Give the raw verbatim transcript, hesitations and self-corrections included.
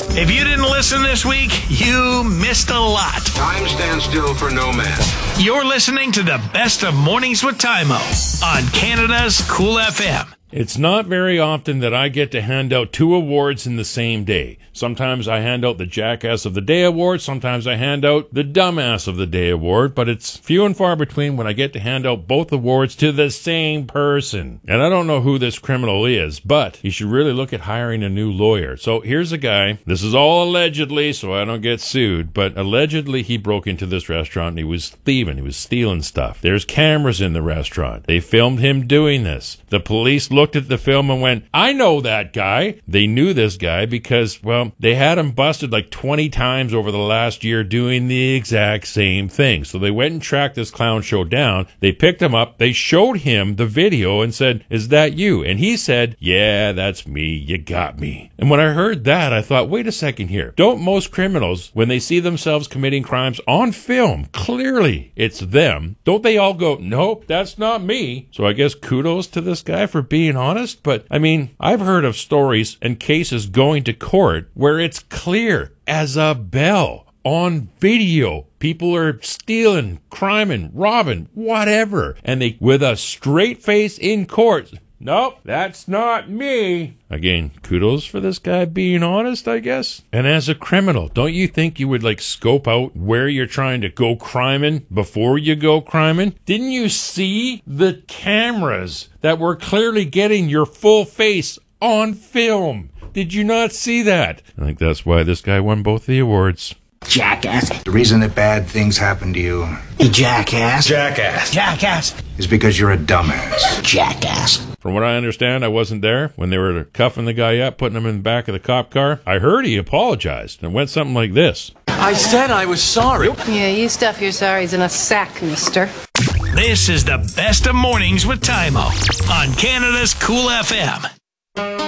If you didn't listen this week, you missed a lot. Time stands still for no man. You're listening to the best of Mornings with Tymo on Canada's Cool F M. It's not very often that I get to hand out two awards in the same day. Sometimes I hand out the Jackass of the Day award, sometimes I hand out the Dumbass of the Day award, but it's few and far between when I get to hand out both awards to the same person. And I don't know who this criminal is, but you should really look at hiring a new lawyer. So here's a guy, this is all allegedly, so I don't get sued, but allegedly he broke into this restaurant and he was thieving, he was stealing stuff. There's cameras in the restaurant. They filmed him doing this. The police looked at the film and went, I know that guy. They knew this guy because, well, they had him busted like twenty times over the last year doing the exact same thing. So they went and tracked this clown show down. They picked him up. They showed him the video and said, is that you? And he said, yeah, that's me. You got me. And when I heard that, I thought, wait a second here. Don't most criminals, when they see themselves committing crimes on film, clearly it's them, don't they all go, nope, that's not me? So I guess kudos to this guy for being honest. But I mean, I've heard of stories and cases going to court where it's clear as a bell on video. People are stealing, criming, robbing, whatever. And they, with a straight face in court, nope, that's not me. Again, kudos for this guy being honest, I guess. And as a criminal, don't you think you would like scope out where you're trying to go criming before you go criming? Didn't you see the cameras that were clearly getting your full face on film? Did you not see that? I think that's why this guy won both the awards. Jackass. The reason that bad things happen to you A jackass. Jackass. Jackass. is because you're a dumbass. Jackass. From what I understand, I wasn't there when they were cuffing the guy up, putting him in the back of the cop car. I heard he apologized, and it went something like this. I said I was sorry. Yeah, you stuff your sorries in a sack, mister. This is the best of Mornings with Tymo on Canada's Cool F M.